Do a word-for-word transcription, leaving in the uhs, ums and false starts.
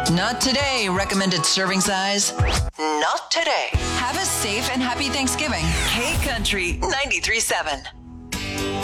Not today, recommended serving size. Not today. Have a safe and happy Thanksgiving. K Country ninety-three point seven.